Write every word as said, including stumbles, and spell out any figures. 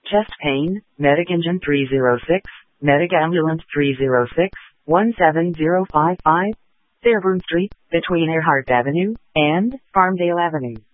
Chest pain, Medic Engine three zero six, Medic Ambulance three zero six, one seven zero five five, Fairburn Street, between Earhart Avenue and Farmdale Avenue.